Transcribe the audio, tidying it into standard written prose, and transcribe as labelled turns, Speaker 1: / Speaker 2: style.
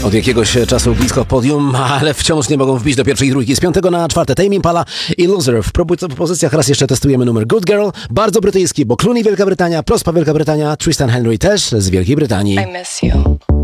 Speaker 1: Od jakiegoś czasu blisko podium, ale wciąż nie mogą wbić do pierwszej trójki. Z 5 na 4 Tame Impala i Loser. W pozycjach raz jeszcze testujemy numer Good Girl. Bardzo brytyjski, bo Clooney Wielka Brytania, Prospa Wielka Brytania, Tristan Henry też z Wielkiej Brytanii.
Speaker 2: I miss you.